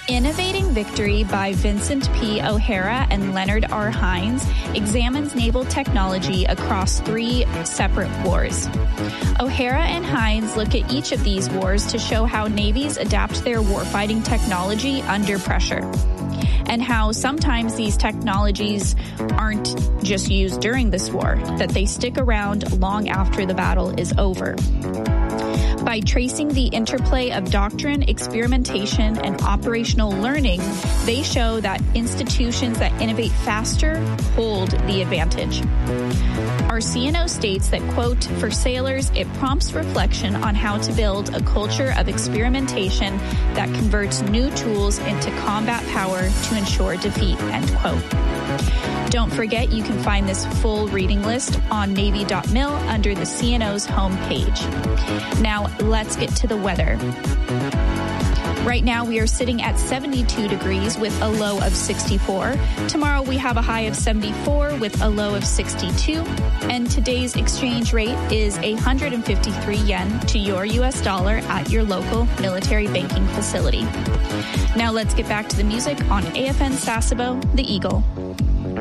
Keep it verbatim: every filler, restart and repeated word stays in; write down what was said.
Innovating Victory by Vincent P. O'Hara and Leonard R. Hines examines naval technology across three separate wars. O'Hara and Hines look at each of these wars to show how navies adapt their warfighting technology under pressure, and how sometimes these technologies aren't just used during this war, that they stick around long after the battle is over. By tracing the interplay of doctrine, experimentation, and operational learning, they show that institutions that innovate faster hold the advantage. Our C N O states that, quote, for sailors, it prompts reflection on how to build a culture of experimentation that converts new tools into combat power to ensure defeat, end quote. Don't forget, you can find this full reading list on Navy dot mil under the C N O's homepage. Now, let's get to the weather. Right now, we are sitting at seventy-two degrees with a low of sixty-four. Tomorrow, we have a high of seventy-four with a low of sixty-two. And today's exchange rate is one hundred fifty-three yen to your U S dollar at your local military banking facility. Now, let's get back to the music on A F N Sasebo, The Eagle.